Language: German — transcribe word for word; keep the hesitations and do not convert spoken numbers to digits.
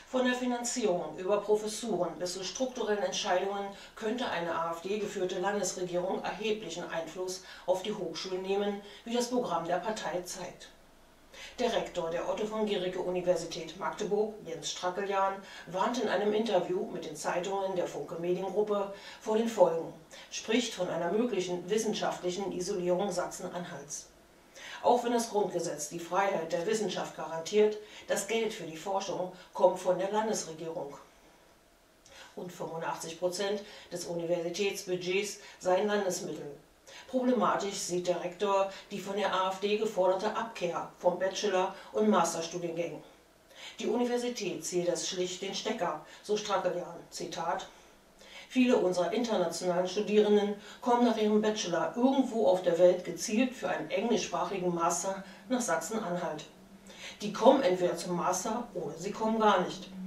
Von der Finanzierung über Professuren bis zu strukturellen Entscheidungen könnte eine AfD-geführte Landesregierung erheblichen Einfluss auf die Hochschulen nehmen, wie das Programm der Partei zeigt. Der Rektor der Otto-von-Guericke-Universität Magdeburg, Jens Strackeljan, warnt in einem Interview mit den Zeitungen der Funke Mediengruppe vor den Folgen, spricht von einer möglichen wissenschaftlichen Isolierung Sachsen-Anhalts. Auch wenn das Grundgesetz die Freiheit der Wissenschaft garantiert, das Geld für die Forschung kommt von der Landesregierung. Rund fünfundachtzig Prozent des Universitätsbudgets seien Landesmittel. Problematisch sieht der Rektor die von der AfD geforderte Abkehr von Bachelor- und Masterstudiengängen. Die Universität ziehe das schlicht den Stecker, so Strackeljan, Zitat: Viele unserer internationalen Studierenden kommen nach ihrem Bachelor irgendwo auf der Welt gezielt für einen englischsprachigen Master nach Sachsen-Anhalt. Die kommen entweder zum Master oder sie kommen gar nicht.